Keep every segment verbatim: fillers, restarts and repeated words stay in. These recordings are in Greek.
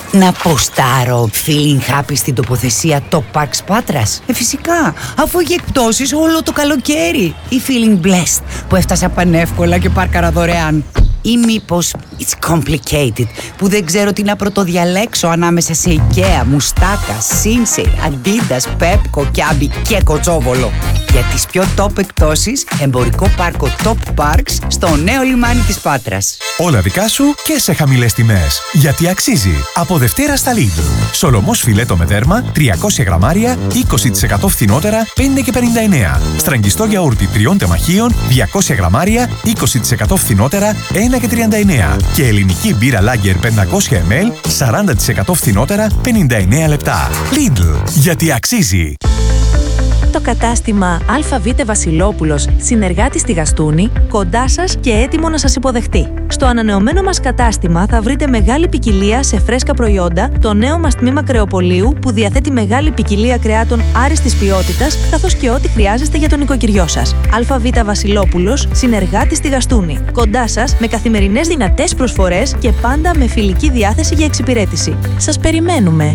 Να ποστάρω feeling happy στην τοποθεσία Top Parks Πάτρας? Ε, φυσικά, αφού έχει εκπτώσεις όλο το καλοκαίρι. Ή feeling blessed που έφτασα πανεύκολα και πάρκαρα δωρεάν. Ή μήπως it's complicated που δεν ξέρω τι να πρωτοδιαλέξω ανάμεσα σε IKEA, Μουστάκα, Sinsei, Adidas, Pepco, Kiabi και Κοτσόβολο. Για τις πιο top εκπτώσεις, εμπορικό πάρκο Top Parks στο νέο λιμάνι της Πάτρας. Όλα δικά σου και σε χαμηλές τιμές. Γιατί αξίζει. Από Δευτέρα στα Lidl. Σολομός φιλέτο με δέρμα, τριακόσια γραμμάρια, είκοσι τοις εκατό φθηνότερα, πέντε και πενήντα εννέα. Στραγγιστό γιαούρτι τριών τεμαχίων, διακόσια γραμμάρια, είκοσι τοις εκατό φθηνότερα, ένα και τριάντα εννέα. Και ελληνική μπύρα Lager πεντακόσια μιλιλίτρα, σαράντα τοις εκατό φθηνότερα, πενήντα εννέα λεπτά. Lidl. Γιατί αξίζει. Το κατάστημα ΑΒ Βασιλόπουλος, συνεργάτης στη Γαστούνη, κοντά σας και έτοιμο να σας υποδεχτεί. Στο ανανεωμένο μας κατάστημα θα βρείτε μεγάλη ποικιλία σε φρέσκα προϊόντα, το νέο μας τμήμα κρεοπολίου που διαθέτει μεγάλη ποικιλία κρεάτων άριστης ποιότητας, καθώς και ό,τι χρειάζεστε για τον νοικοκυριό σας. ΑΒ Βασιλόπουλος, συνεργάτης στη Γαστούνη, κοντά σας με καθημερινές δυνατές προσφορές και πάντα με φιλική διάθεση για εξυπηρέτηση. Σας περιμένουμε!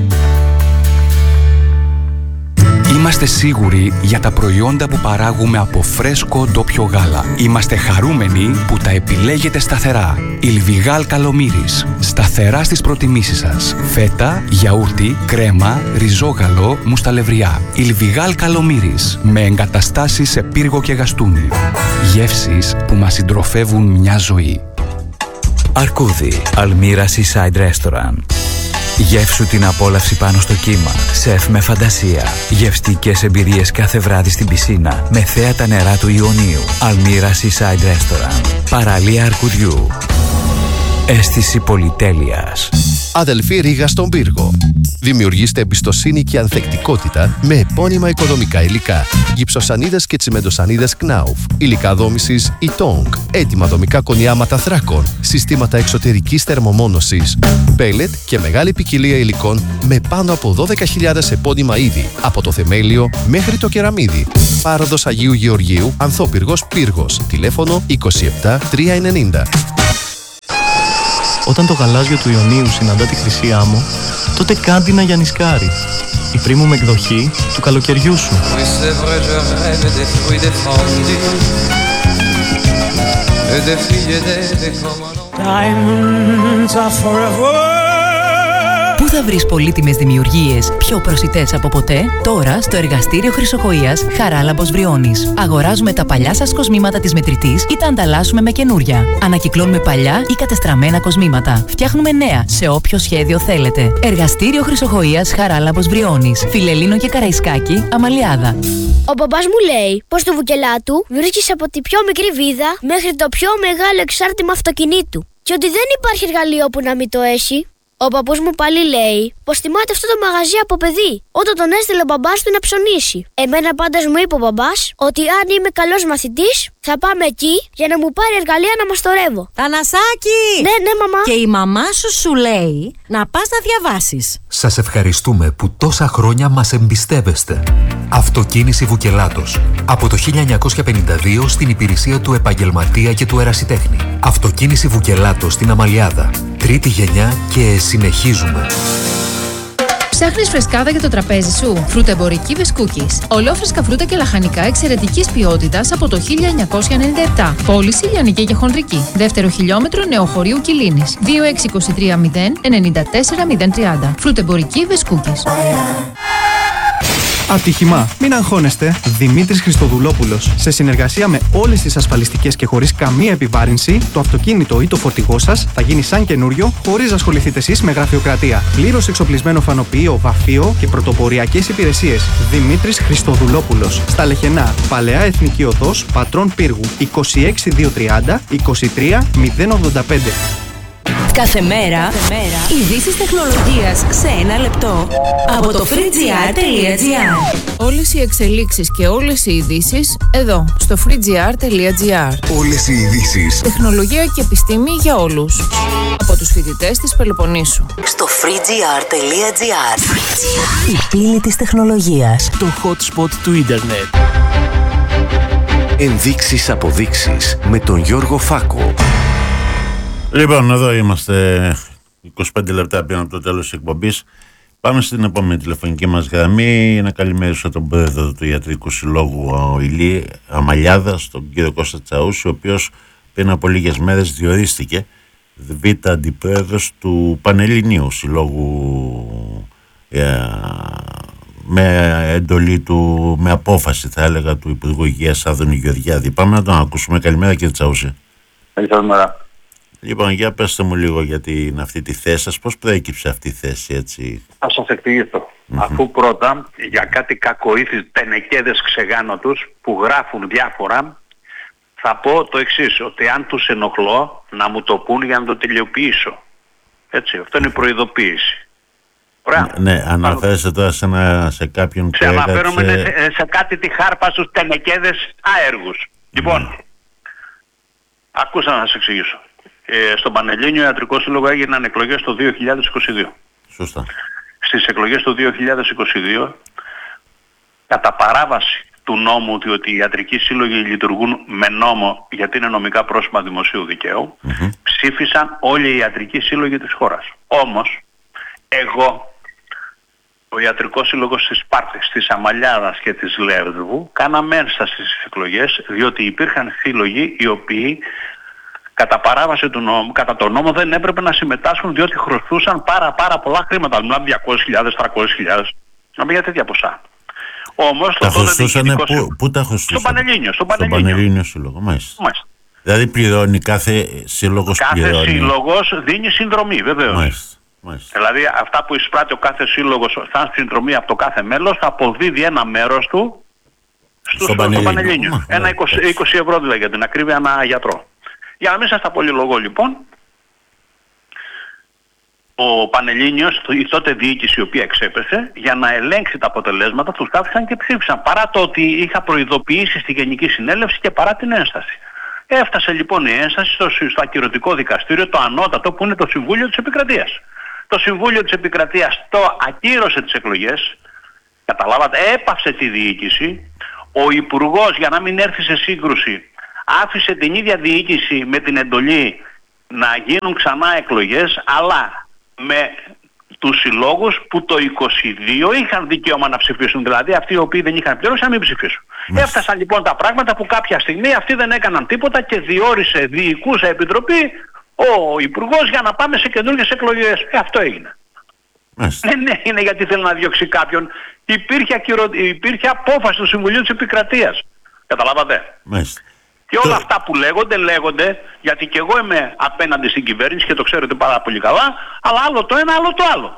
Είμαστε σίγουροι για τα προϊόντα που παράγουμε από φρέσκο ντόπιο γάλα. Είμαστε χαρούμενοι που τα επιλέγετε σταθερά. Ιλβιγάλ Καλομύρης. Σταθερά στις προτιμήσεις σας. Φέτα, γιαούρτι, κρέμα, ριζόγαλο, μουσταλευριά. Ιλβιγάλ Καλομύρης. Με εγκαταστάσεις σε Πύργο και Γαστούνη. Γεύσεις που μας συντροφεύουν μια ζωή. Αρκούδι. Αλμύρα Seaside Restaurant. Γεύσου την απόλαυση πάνω στο κύμα. Σεφ με φαντασία. Γευστικές εμπειρίες κάθε βράδυ στην πισίνα με θέα τα νερά του Ιωνίου. Αλμύρα Seaside Restaurant. Παραλία Αρκουδιού. Αίσθηση πολυτέλειας. Αδελφή Ρήγα στον Πύργο. Δημιουργήστε εμπιστοσύνη και ανθεκτικότητα με επώνυμα οικοδομικά υλικά. Γυψοσανίδες και τσιμεντοσανίδες Knauf. Υλικά δόμησης Ytong. Έτοιμα δομικά κονιάματα θράκων. Συστήματα εξωτερικής θερμομόνωσης. Πέλετ και μεγάλη ποικιλία υλικών με πάνω από δώδεκα χιλιάδες επώνυμα είδη. Από το θεμέλιο μέχρι το κεραμίδι. Πάροδος Αγίου Γεωργίου, Ανθόπυργος Πύργος. Τηλέφωνο είκοσι επτά τριακόσια ενενήντα. Όταν το γαλάζιο του Ιωνίου συναντά τη χρυσή άμμο, τότε κάντινα για νησκάρι. Η premium εκδοχή του καλοκαιριού σου. Πού θα βρεις πολύτιμες δημιουργίες πιο προσιτές από ποτέ? Τώρα στο εργαστήριο Χρυσοχοΐας Χαράλαμπος Βριώνης. Αγοράζουμε τα παλιά σας κοσμήματα της μετρητής ή τα ανταλλάσσουμε με καινούρια. Ανακυκλώνουμε παλιά ή κατεστραμμένα κοσμήματα. Φτιάχνουμε νέα σε όποιο σχέδιο θέλετε. Εργαστήριο Χρυσοχοΐας Χαράλαμπος Βριώνης. Φιλελλήνο και Καραϊσκάκη, Αμαλιάδα. Ο μπαμπάς μου λέει πως το βουκελάτου βρίσκεις από τη πιο μικρή βίδα μέχρι το πιο μεγάλο εξάρτημα αυτοκινήτου. Και ότι δεν υπάρχει εργαλείο που να μην το έχει. Ο παππούς μου πάλι λέει πως θυμάται αυτό το μαγαζί από παιδί, όταν τον έστειλε ο μπαμπάς του να ψωνίσει. Εμένα πάντως μου είπε ο μπαμπάς ότι αν είμαι καλός μαθητής θα πάμε εκεί για να μου πάρει εργαλεία να μαστορεύω. Θανασάκη! Ναι, ναι, μαμά. Και η μαμά σου σου λέει να πας να διαβάσεις. Σας ευχαριστούμε που τόσα χρόνια μας εμπιστεύεστε. Αυτοκίνηση Βουκελάτος. Από το χίλια εννιακόσια πενήντα δύο στην υπηρεσία του επαγγελματία και του ερασιτέχνη. Αυτοκίνηση Βουκελάτος στην Αμαλιάδα. Τρίτη γενιά και συνεχίζουμε. Ψάχνεις φρεσκάδα για το τραπέζι σου? Φρουτεμπορική Βεσκούκης. Ολόφρεσκα φρούτα και λαχανικά εξαιρετικής ποιότητας από το χίλια εννιακόσια ενενήντα επτά. Πώληση λιανική και χονδρική. Δεύτερο χιλιόμετρο Νεοχωρίου Κιλίνης. δύο έξι δύο τρία μηδέν εννιά τέσσερα μηδέν τριάντα. Φρουτεμπορική Βεσκούκης. Ατύχημα. Μην αγχώνεστε. Δημήτρης Χριστοδουλόπουλος. Σε συνεργασία με όλες τις ασφαλιστικές και χωρίς καμία επιβάρυνση, το αυτοκίνητο ή το φορτηγό σας θα γίνει σαν καινούριο, χωρίς να ασχοληθείτε εσείς με γραφειοκρατία. Πλήρως εξοπλισμένο φανοποιείο, βαφείο και πρωτοποριακές υπηρεσίες. Δημήτρης Χριστοδουλόπουλος. Στα Λεχενά. Παλαιά Εθνική Οδός, Πατρών Πύργου. είκοσι έξι χιλιάδες διακόσια τριάντα είκοσι τρία μηδέν ογδόντα πέντε. Κάθε μέρα, ειδήσεις τεχνολογίας σε ένα λεπτό από το freegr τελεία gr. Όλες οι εξελίξεις και όλες οι ειδήσεις εδώ, στο freegr τελεία gr. Όλες οι ειδήσεις. Τεχνολογία και επιστήμη για όλους. Από τους φοιτητές της Πελοποννήσου. Στο freegr τελεία gr. Η πύλη της τεχνολογίας. Το hot spot του ίντερνετ. Ενδείξεις αποδείξεις με τον Γιώργο Φάκο. Λοιπόν, εδώ είμαστε είκοσι πέντε λεπτά πριν από το τέλος της εκπομπής. Πάμε στην επόμενη τηλεφωνική μας γραμμή. Να καλημερίσω τον πρόεδρο του Ιατρικού Συλλόγου Ηλί Αμαλιάδας, τον κύριο Κώστα Τσαούση, ο οποίος πριν από λίγες μέρες διορίστηκε β' αντιπρόεδρος του Πανελληνίου Συλλόγου, ε, με εντολή του, με απόφαση θα έλεγα του Υπουργού Υγείας Άδωνη Γεωργιάδη. Πάμε να τον ακούσουμε. Καλημέρα κύριε Τσαούση. Καλημέρα. Λοιπόν, για πέστε μου λίγο για την, αυτή τη θέση σας, πώς προέκυψε αυτή η θέση, έτσι? Θα σας εξηγήσω. Mm-hmm. Αφού πρώτα για κάτι κακοήθεις τενεκέδες ξεγάνωτους που γράφουν διάφορα, θα πω το εξής, ότι αν τους ενοχλώ να μου το πούν για να το τελειοποιήσω. Έτσι, αυτό είναι η προειδοποίηση. Ωραία. Ναι, αναφέρεσαι τώρα σε, ένα, σε κάποιον που έγραψε... Αναφέρομαι σε, σε κάτι τη χάρπα στους τενεκέδες άεργους. Mm. Λοιπόν, ακούσα να σας εξηγήσω. Ε, στον Πανελλήνιο Ιατρικό Σύλλογο έγιναν εκλογές το δύο χιλιάδες είκοσι δύο. Σωστά. Στις εκλογές του δύο χιλιάδες είκοσι δύο, κατά παράβαση του νόμου, διότι οι ιατρικοί σύλλογοι λειτουργούν με νόμο γιατί είναι νομικά πρόσωπα δημοσίου δικαίου, mm-hmm. ψήφισαν όλοι οι ιατρικοί σύλλογοι της χώρας. Όμως, εγώ, ο Ιατρικός Σύλλογος της Σπάρτης, της Αμαλιάδας και της Λέρδβου, κάναμε ένσταση στις εκλογές, διότι υπήρχαν σύλλογοι οι οποίοι κατά παράβαση του νόμου, κατά τον νόμο δεν έπρεπε να συμμετάσχουν διότι χρωστούσαν πάρα πάρα πολλά χρήματα. Μιλάμε διακόσιες χιλιάδες, τριακόσιες χιλιάδες. Να μην για τέτοια ποσά. Όμως τα χρωστούσανε πού, πού τα χρωστούσαν? Στον Πανελλήνιο. Στον Πανελλήνιο, Πανελλήνιο Σύλλογο, μάλιστα. μάλιστα. Δηλαδή πληρώνει κάθε σύλλογος κάθε πληρώνει. Κάθε σύλλογος δίνει συνδρομή βεβαίως. Μάλιστα. Μάλιστα. Δηλαδή αυτά που εισπράττει ο κάθε σύλλογος σαν συνδρομή από το κάθε μέλος θα αποδίδει ένα μέρος του στο, στο Πανελλήνιο. Πανελλήνιο. Ένα είκοσι, είκοσι ευρώ δηλαδή για την ακρίβεια ένα γιατρό. Για να μην σας τα πολυλογώ λοιπόν, ο Πανελλήνιος, η τότε διοίκηση η οποία εξέπεσε, για να ελέγξει τα αποτελέσματα τους κάθισαν και ψήφισαν, παρά το ότι είχα προειδοποιήσει στη Γενική Συνέλευση και παρά την ένσταση. Έφτασε λοιπόν η ένσταση στο, στο ακυρωτικό δικαστήριο, το ανώτατο που είναι το Συμβούλιο της Επικρατείας. Το Συμβούλιο της Επικρατείας το ακύρωσε τις εκλογές, καταλάβατε, έπαυσε τη διοίκηση, ο Υπουργός για να μην έρθει σε σύγκρουση άφησε την ίδια διοίκηση με την εντολή να γίνουν ξανά εκλογές, αλλά με τους συλλόγους που το είκοσι δύο είχαν δικαίωμα να ψηφίσουν, δηλαδή αυτοί οι οποίοι δεν είχαν πληρώσει να μην ψηφίσουν. Mm. Έφτασαν λοιπόν τα πράγματα που κάποια στιγμή αυτοί δεν έκαναν τίποτα και διόρισε διοικούσα επιτροπή ο Υπουργός για να πάμε σε καινούργιες εκλογές. Ε, αυτό έγινε. Δεν mm. ναι, είναι γιατί θέλει να διώξει κάποιον. Υπήρχε, ακυρο... Υπήρχε απόφαση του Συμβουλίου της Επικρατείας. Καταλάβατε. Mm. Και όλα αυτά που λέγονται, λέγονται, γιατί και εγώ είμαι απέναντι στην κυβέρνηση και το ξέρετε πάρα πολύ καλά, αλλά άλλο το ένα, άλλο το άλλο.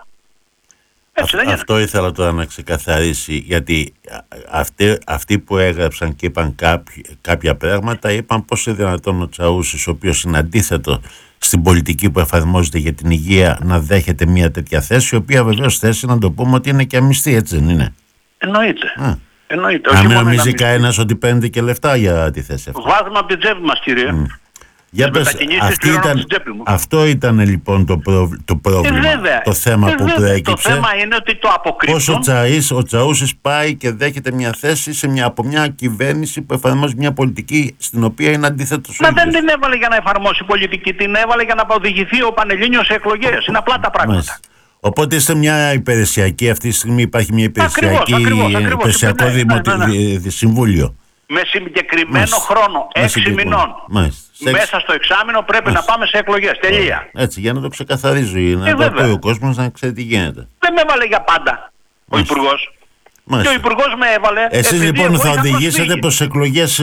Έτσι δεν είναι? Αυτό ήθελα τώρα να ξεκαθαρίσει, γιατί αυτοί, αυτοί που έγραψαν και είπαν κάποια, κάποια πράγματα, είπαν πώς είναι δυνατόν ο Τσαούσης, ο οποίος είναι αντίθετο στην πολιτική που εφαρμόζεται για την υγεία, να δέχεται μια τέτοια θέση, η οποία βεβαίως θέση να το πούμε ότι είναι και αμυστή, έτσι δεν είναι? Εννοείται. Α. Εννοείται, αν μην νομίζει κανένας ότι παίρνει και λεφτά για τη θέση αυτή. Βάζουμε από την τσέπη μας, κύριε. Mm. Για πες, αυτή ήταν, αυτό ήταν λοιπόν το, προ, το πρόβλημα, ε, το θέμα ε, που προέκυψε. Το θέμα είναι ότι το αποκρύπτουν. Πώς ο, Τσαΐς, ο Τσαούσης πάει και δέχεται μια θέση σε μια, από μια κυβέρνηση που εφαρμόζει μια πολιτική στην οποία είναι αντίθετος. Μα δεν την έβαλε για να εφαρμόσει πολιτική, την έβαλε για να οδηγηθεί ο Πανελλήνιος σε εκλογές. Είναι απλά τα πράγματα. Μάλιστα. Οπότε είστε μια υπηρεσιακή, αυτή τη στιγμή υπάρχει μια υπηρεσιακή, ακριβώς, ακριβώς, ακριβώς, υπηρεσιακό ναι, δημο, ναι, ναι, ναι. συμβούλιο. Με συγκεκριμένο Μάλιστα. χρόνο, έξι μηνών. Μάλιστα. Μέσα στο εξάμηνο πρέπει Μάλιστα. να πάμε σε εκλογές. Τελεία. Έτσι, για να το ξεκαθαρίζω, να ε, το ακούει ο κόσμος να ξέρει τι γίνεται. Δεν με έβαλε για πάντα ο Υπουργός. Και ο Υπουργός με έβαλε. Εσείς λοιπόν θα οδηγήσετε προς εκλογές,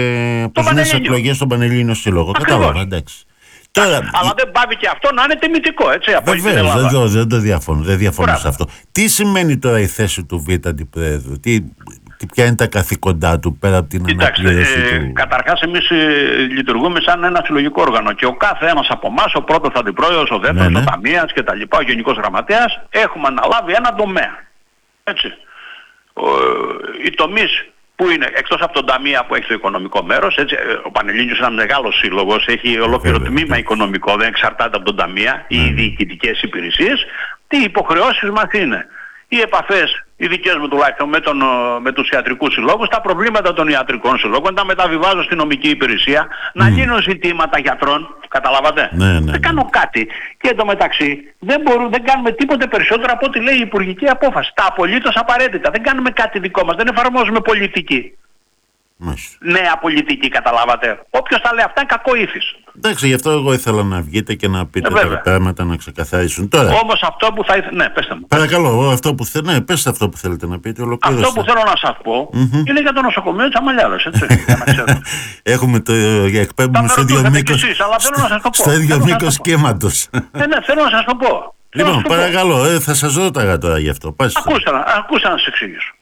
προς νέες εκλογές στον Πανελλήνιο Σύλλογο. Κατάλαβα, εντάξει. Τώρα, αλλά δεν πάβει και αυτό να είναι τιμητικό, έτσι, από την Ελλάδα. Βεβαίως, δεν το διαφωνώ, δεν διαφωνώ σε αυτό. Τι σημαίνει τώρα η θέση του Β' Αντιπρόεδρου, τι, τι, ποια είναι τα καθήκοντά του πέρα από την Κοιτάξτε, αναπλήρωση ε, του... Καταρχάς εμείς ε, λειτουργούμε σαν ένα συλλογικό όργανο και ο κάθε ένας από εμάς, ο πρώτος αντιπρόεδρος, ο δεύτερος, ναι, ναι. ο ταμείας και τα λοιπά, ο γενικός γραμματέας, έχουμε αναλάβει ένα τομέα. Έτσι. Ο, οι τομείς που είναι εκτός από τον ταμεία που έχει το οικονομικό μέρος, έτσι, ο Πανελλήνιος είναι ένα μεγάλος σύλλογος, έχει ολόκληρο τμήμα οικονομικό, δεν εξαρτάται από τον ταμεία, mm. οι διοικητικές υπηρεσίες. Τι υποχρεώσεις μας είναι? Οι επαφές οι δικές μου τουλάχιστον με, τον, με τους ιατρικούς συλλόγους, τα προβλήματα των ιατρικών συλλόγων, τα μεταβιβάζω στην νομική υπηρεσία, mm. να γίνουν ζητήματα γιατρών, καταλάβατε. Ναι, ναι, ναι. Δεν κάνω κάτι. Και εντωμεταξύ δεν, μπορούν, δεν κάνουμε τίποτε περισσότερο από ό,τι λέει η υπουργική απόφαση. Τα απολύτως απαραίτητα. Δεν κάνουμε κάτι δικό μας. Δεν εφαρμόζουμε πολιτική. Μάλιστα. Νέα πολιτική, καταλάβατε. Όποιος τα λέει αυτά είναι κακό ύφης. Εντάξει, γι' αυτό εγώ ήθελα να βγείτε και να πείτε ε, τα πράγματα να ξεκαθαρίσουν. Τώρα. Όμως αυτό που θα ήθελα. Ναι, πέστε μου. Παρακαλώ, αυτό που θέλετε. Ναι, πέστε αυτό που θέλετε να πείτε. Ολοκληρώστε. Αυτό που θέλω να σας πω mm-hmm. είναι για το νοσοκομείο της Αμαλιάδας, έτσι. Έχουμε το εκπέμπουμε στο ίδιο μήκος. Στο ίδιο μήκος κύματος. Ναι, ναι, θέλω να σας το πω. Λοιπόν, παρακαλώ, ε, θα σας ρώταγα τώρα γι' αυτό. Ακούστε να σας εξηγήσω.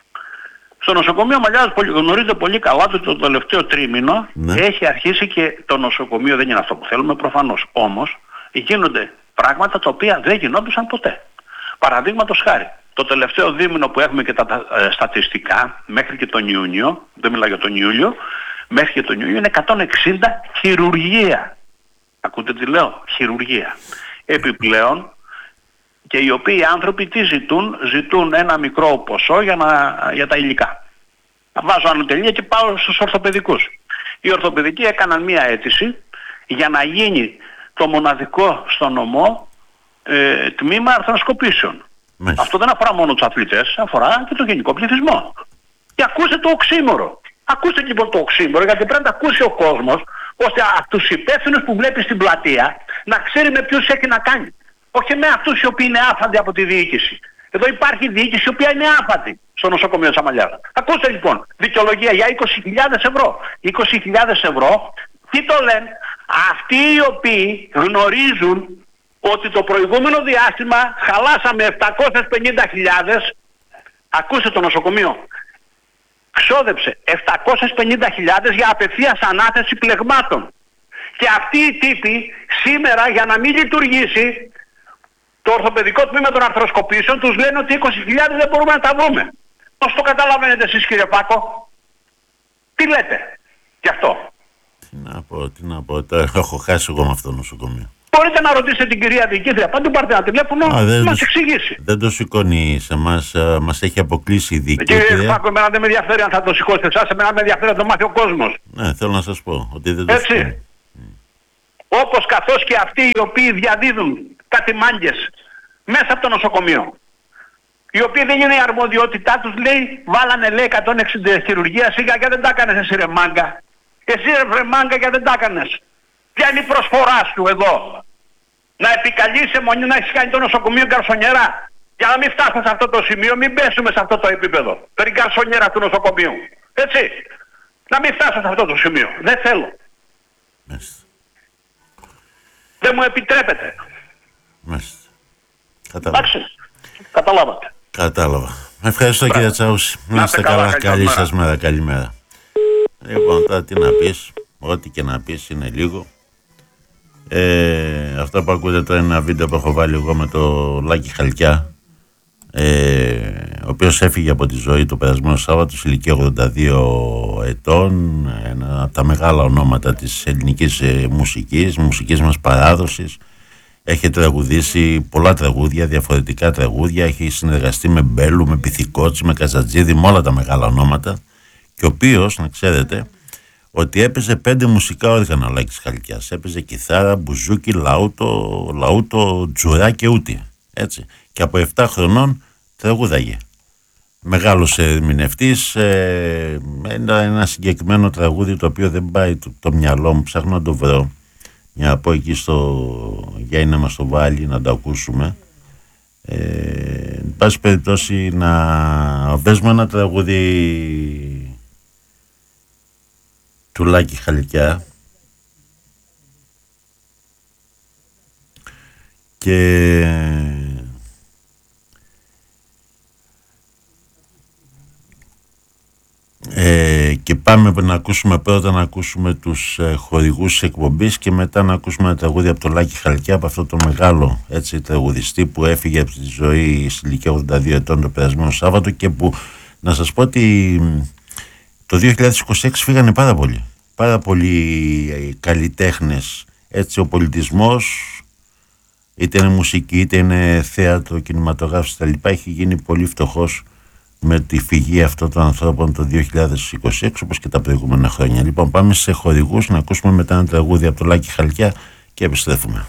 Στο νοσοκομείο Αμαλιάδας γνωρίζετε πολύ καλά ότι το τελευταίο τρίμηνο ναι. έχει αρχίσει και το νοσοκομείο δεν είναι αυτό που θέλουμε προφανώς. Όμως γίνονται πράγματα τα οποία δεν γινόντουσαν ποτέ. Παραδείγματος χάρη, το τελευταίο δίμηνο που έχουμε και τα ε, στατιστικά μέχρι και τον Ιούνιο, δεν μιλάω για τον Ιούλιο, μέχρι και τον Ιούνιο είναι εκατόν εξήντα χειρουργία. Ακούτε τι λέω, χειρουργία. Επιπλέον, και οι οποίοι άνθρωποι τι ζητούν, ζητούν ένα μικρό ποσό για, να, για τα υλικά. Βάζω ανωτελεία και πάω στους ορθοπαιδικούς. Οι ορθοπαιδικοί έκαναν μία αίτηση για να γίνει το μοναδικό στο νομό ε, τμήμα αρθροσκοπήσεων. Μες. Αυτό δεν αφορά μόνο τους αθλητές, αφορά και τον γενικό πληθυσμό. Και ακούστε το οξύμορο. Ακούστε λοιπόν το οξύμορο, γιατί πρέπει να ακούσει ο κόσμος, ώστε αυτούς τους υπεύθυνους που βλέπει στην πλατεία να ξέρει με ποιους έχει να κάνει. Όχι με αυτούς οι οποίοι είναι άφαντοι από τη διοίκηση. Εδώ υπάρχει διοίκηση η οποία είναι άφαντη στο νοσοκομείο της Αμαλιάδας. Ακούστε λοιπόν, δικαιολογία για είκοσι χιλιάδες ευρώ. είκοσι χιλιάδες ευρώ, τι το λένε, αυτοί οι οποίοι γνωρίζουν ότι το προηγούμενο διάστημα χαλάσαμε επτακόσιες πενήντα χιλιάδες, ακούστε το νοσοκομείο, ξόδεψε επτακόσιες πενήντα χιλιάδες για απευθείας ανάθεση πλεγμάτων. Και αυτοί οι τύποι σήμερα για να μην λειτουργήσει το ορθοπαιδικό τμήμα των αρθροσκοπήσεων τους λένε ότι είκοσι χιλιάδες δεν μπορούμε να τα βρούμε. Πώς το καταλαβαίνετε εσείς κύριε Πάκο? Τι λέτε γι' αυτό? Τι να πω, τι να πω, τώρα έχω χάσει εγώ με αυτό το νοσοκομείο. Μπορείτε να ρωτήσετε την κυρία διοικήτρια, πάντου πάρτε ένα τηλέφωνο να μας εξηγήσει. Δεν το σηκώνει σε εμάς, μας έχει αποκλείσει η διοικήτρια. Κύριε Πάκο, εμένα δεν με ενδιαφέρει αν θα το σηκώσετε εσάς, εμένα με ενδιαφέρει να το μάθει ο κόσμος. Ναι, θέλω να σας πω ότι δεν το έτσι. σηκώνει. Όπως καθώς και αυτοί οι οποίοι διαδίδουν κάτι μάγκες μέσα από το νοσοκομείο, οι οποίοι δεν είναι η αρμοδιότητά τους, λέει, βάλανε λέει εκατόν εξήντα χειρουργία, σιγά και δεν τα έκανες εσύ ρε μάγκα. Εσύ ρε μάγκα και δεν τα έκανες. Ποια είναι η προσφορά σου εδώ? Να επικαλείσαι μονή να έχεις κάνει το νοσοκομείο γκαρσονιέρα? Για να μην φτάσουμε σε αυτό το σημείο, μην πέσουμε σε αυτό το επίπεδο. Περί γκαρσονιέρα του νοσοκομείου. Έτσι. Να μην φτάσω σε αυτό το σημείο. Δεν θέλω. Μάλιστα. Δεν μου επιτρέπετε. Μάλιστα. Κατάλαβα. Εντάξει. Καταλάβατε. Κατάλαβα. Ευχαριστώ Μπράβο. Κύριε Τσάουση. Να είστε καλά. καλά. Καλή μέρα. Σας μέρα. Καλημέρα. Λοιπόν, τώρα τι να πεις. Ό,τι και να πεις είναι λίγο. Ε, αυτό που ακούτε τώρα είναι ένα βίντεο που έχω βάλει εγώ με το Λάκη Χαλκιά, ε, ο οποίος έφυγε από τη ζωή το περασμένο Σάββατο σε ηλικία ογδόντα δύο ετών, ένα από τα μεγάλα ονόματα της ελληνικής ε, μουσικής, μουσικής μας παράδοσης. Έχει τραγουδήσει πολλά τραγούδια, διαφορετικά τραγούδια, έχει συνεργαστεί με Μπέλου, με Πυθικότσι, με Καζατζίδη, με όλα τα μεγάλα ονόματα, και ο οποίος, να ξέρετε, ότι έπαιζε πέντε μουσικά όργανα ο Λάκης Χαλκιάς. Έπαιζε κιθάρα, μπουζούκι, λαούτο, λαούτο, τζουρά και ούτι. Έτσι. Και από επτά χρονών τραγούδαγε. Μεγάλος ερμηνευτής, ε, ένα, ένα συγκεκριμένο τραγούδι το οποίο δεν πάει το, το μυαλό μου, ψάχνω να το βρω. Για να πω εκεί στο για να μας το βάλει, να το ακούσουμε. Ε, εν πάση περιπτώσει να βέσουμε ένα τραγούδι του Λάκη Χαλκιά και ε, και πάμε να ακούσουμε πρώτα να ακούσουμε τους ε, χορηγούς της εκπομπής και μετά να ακούσουμε ένα τραγούδι από το Λάκη Χαλκιά, από αυτό το μεγάλο έτσι τραγουδιστή που έφυγε από τη ζωή στη ηλικία ογδόντα δύο ετών το περασμένο Σάββατο και που να σας πω ότι το δύο χιλιάδες είκοσι έξι φύγανε πάρα πολλοί, πάρα πολλοί καλλιτέχνες, έτσι ο πολιτισμός είτε είναι μουσική, είτε είναι θέατρο, κινηματογράφηση κτλ. Έχει γίνει πολύ φτωχός με τη φυγή αυτών των ανθρώπων το δύο χιλιάδες είκοσι έξι, όπως και τα προηγούμενα χρόνια. Λοιπόν, πάμε σε χορηγούς να ακούσουμε μετά ένα τραγούδι από το Λάκη Χαλκιά και επιστρέφουμε.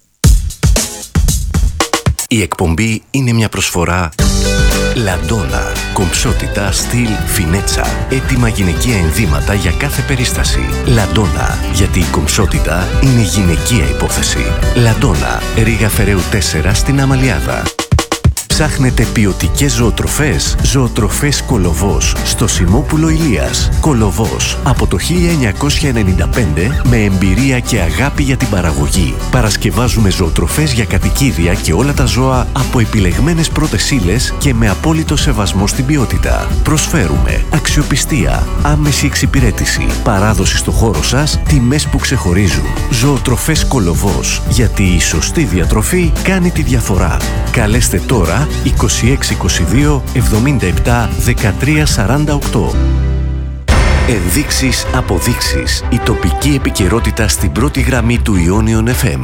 Η εκπομπή είναι μια προσφορά Λαντόνα. Κομψότητα, στυλ, φινέτσα. Έτοιμα γυναικεία ενδύματα για κάθε περίσταση. Λαντόνα. Γιατί η κομψότητα είναι γυναικεία υπόθεση. Λαντόνα. Ρίγα Φεραίου τέσσερα στην Αμαλιάδα. Ψάχνετε ποιοτικές ζωοτροφές? Ζωοτροφές Κολοβός στο Σιμόπουλο Ηλίας. Κολοβός από το χίλια εννιακόσια ενενήντα πέντε με εμπειρία και αγάπη για την παραγωγή. Παρασκευάζουμε ζωοτροφές για κατοικίδια και όλα τα ζώα από επιλεγμένες πρώτες ύλες και με απόλυτο σεβασμό στην ποιότητα. Προσφέρουμε αξιοπιστία, άμεση εξυπηρέτηση, παράδοση στο χώρο σας, τιμές που ξεχωρίζουν. Ζωοτροφές Κολοβός. Γιατί η σωστή διατροφή κάνει τη διαφορά. Καλέστε τώρα είκοσι έξι είκοσι δύο εβδομήντα επτά δεκατρία σαράντα οκτώ. Ενδείξεις, αποδείξεις. Η τοπική επικαιρότητα στην πρώτη γραμμή του Ionion εφ εμ.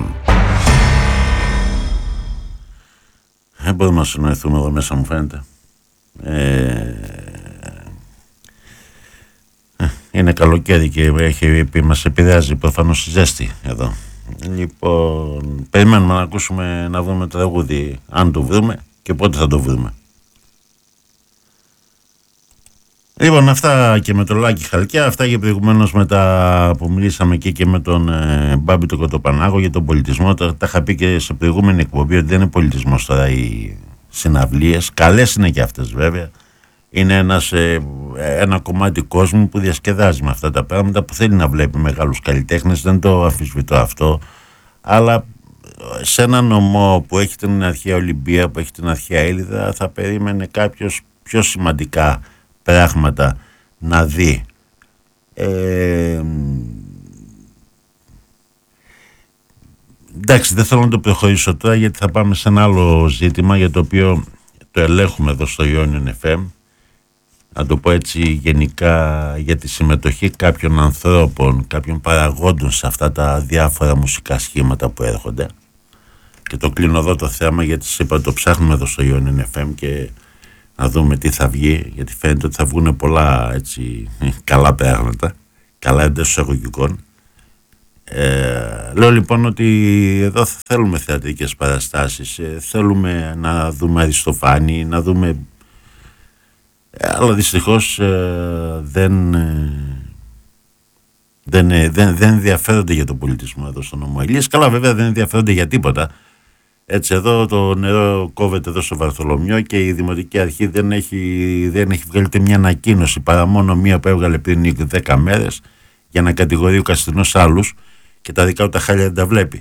Δεν μπορούμε να συνοηθούμε εδώ μέσα, μου φαίνεται. Ε, είναι καλοκαίρι και έχει, μας επηρεάζει προφανώς η ζέστη εδώ. Λοιπόν, περιμένουμε να ακούσουμε, να βρούμε το τραγούδι, αν το βρούμε και πότε θα το βρούμε. Λοιπόν, αυτά και με το Λάκη Χαλκιά, αυτά και προηγουμένως μετά που μιλήσαμε εκεί και με τον ε, Μπάμπη τον Κοτοπανάγο για τον πολιτισμό. Τα, τα είχα πει και σε προηγούμενη εκπομπή ότι δεν είναι πολιτισμός τώρα οι συναυλίες. Καλές είναι και αυτές βέβαια. Είναι ένας, ε, ένα κομμάτι κόσμου που διασκεδάζει με αυτά τα πράγματα, που θέλει να βλέπει μεγάλους καλλιτέχνες, δεν το αμφισβητώ αυτό, αλλά σε ένα νομό που έχει την αρχαία Ολυμπία, που έχει την αρχαία Ήλιδα, θα περίμενε κάποιος πιο σημαντικά πράγματα να δει. Ε, εντάξει, δεν θέλω να το προχωρήσω τώρα, γιατί θα πάμε σε ένα άλλο ζήτημα για το οποίο το ελέγχουμε εδώ στο Ionion εφ εμ. Να το πω έτσι γενικά, για τη συμμετοχή κάποιων ανθρώπων, κάποιων παραγόντων σε αυτά τα διάφορα μουσικά σχήματα που έρχονται. Και το κλείνω εδώ το θέμα, γιατί σας είπα το ψάχνουμε εδώ στο Ionion εφ εμ και να δούμε τι θα βγει, γιατί φαίνεται ότι θα βγουν πολλά έτσι καλά πράγματα, καλά εντός εισαγωγικών. Ε, λέω λοιπόν ότι εδώ θέλουμε θεατρικές παραστάσεις, ε, θέλουμε να δούμε Αριστοφάνη, να δούμε... Αλλά δυστυχώς ε, δεν, ε, δεν, ε, δεν, δεν ενδιαφέρονται για τον πολιτισμό εδώ στον νομό Ηλίας. Καλά, βέβαια δεν ενδιαφέρονται για τίποτα. Έτσι, εδώ το νερό κόβεται εδώ στο Βαρθολομιό και η Δημοτική Αρχή δεν έχει, δεν έχει βγάλει μια ανακοίνωση, παρά μόνο μία που έβγαλε πριν δέκα μέρες για να κατηγορεί ο Καστινός άλλους και τα δικά του τα χάλια δεν τα βλέπει.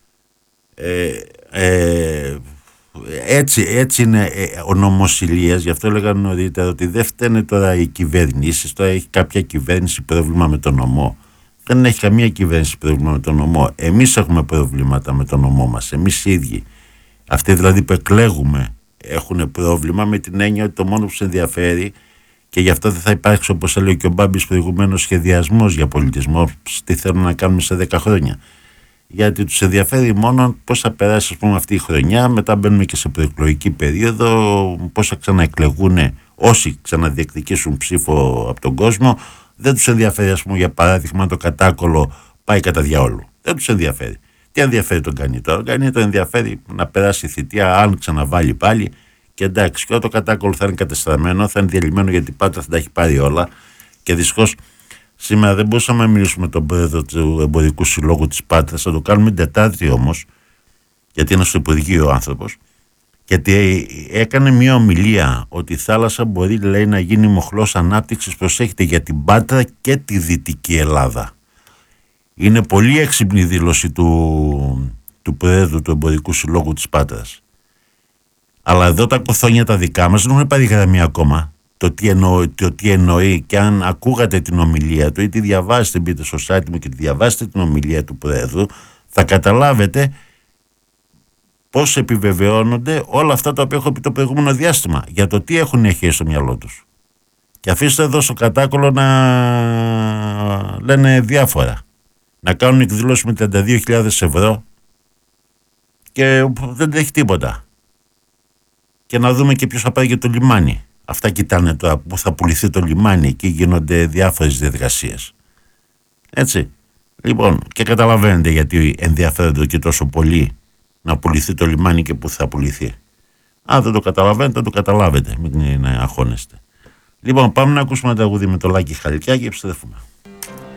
Ε, ε, Έτσι, έτσι είναι ο νόμος Ηλίας. Γι' αυτό έλεγα νωρίτερα ότι δεν φταίνε τώρα οι κυβερνήσεις. Τώρα έχει κάποια κυβέρνηση πρόβλημα με τον νομό. Δεν έχει καμία κυβέρνηση πρόβλημα με τον νομό. Εμείς έχουμε προβλήματα με τον νομό μας. Εμείς οι ίδιοι. Αυτοί δηλαδή που εκλέγουμε έχουν πρόβλημα, με την έννοια ότι το μόνο που σε ενδιαφέρει, και γι' αυτό δεν θα υπάρξει, όπως έλεγε και ο Μπάμπης προηγουμένως, σχεδιασμός για πολιτισμό. Τι θέλουν να κάνουμε σε δέκα χρόνια. Γιατί τους ενδιαφέρει μόνο πώς θα περάσει, ας πούμε, αυτή η χρονιά. Μετά μπαίνουμε και σε προεκλογική περίοδο, πώς θα ξαναεκλεγούν όσοι ξαναδιεκδικήσουν ψήφο από τον κόσμο. Δεν τους ενδιαφέρει, ας πούμε, για παράδειγμα, το κατάκολο πάει κατά διαόλου. Δεν τους ενδιαφέρει. Τι ενδιαφέρει τον Κανή τώρα? Τον Κανή το ενδιαφέρει να περάσει η θητεία, αν ξαναβάλει πάλι. Και εντάξει, και το κατάκολο θα είναι κατεστραμμένο, θα είναι διαλυμένο, γιατί η Πάτρα θα τα έχει πάρει όλα. Και δυστυχώς σήμερα δεν μπορούσαμε να μιλήσουμε με τον πρόεδρο του Εμπορικού Συλλόγου της Πάτρας. Θα το κάνουμε την Τετάρτη όμως, γιατί είναι στο Υπουργείο ο άνθρωπος. Γιατί έκανε μια ομιλία ότι η θάλασσα μπορεί, λέει, να γίνει μοχλός ανάπτυξης, προσέχετε, για την Πάτρα και τη Δυτική Ελλάδα. Είναι πολύ έξυπνη δήλωση του, του πρόεδρου του Εμπορικού Συλλόγου της Πάτρας. Αλλά εδώ τα κοθόνια τα δικά μας δεν έχουν πάρει γραμμή ακόμα. Το τι, εννοεί, το τι εννοεί, και αν ακούγατε την ομιλία του ή τη διαβάσετε, μπείτε στο site μου και τη διαβάσετε την ομιλία του Πρόεδρου, θα καταλάβετε πώς επιβεβαιώνονται όλα αυτά τα οποία έχω πει το προηγούμενο διάστημα, για το τι έχουν έχει στο μυαλό τους. Και αφήστε εδώ στο κατάκολο να λένε διάφορα. Να κάνουν εκδήλωση με τριάντα δύο χιλιάδες ευρώ και δεν έχει τίποτα. Και να δούμε και ποιος θα πάει για το λιμάνι. Αυτά κοιτάνε τώρα που θα πουληθεί το λιμάνι, εκεί γίνονται διάφορες διαδικασίες. Έτσι. Λοιπόν, και καταλαβαίνετε γιατί ενδιαφέρονται και τόσο πολύ να πουληθεί το λιμάνι και που θα πουληθεί. Αν δεν το καταλαβαίνετε, το καταλάβετε. Μην αγχώνεστε. Λοιπόν, πάμε να ακούσουμε ένα τραγούδι με το Λάκη Χαλκιά και επιστρέφουμε.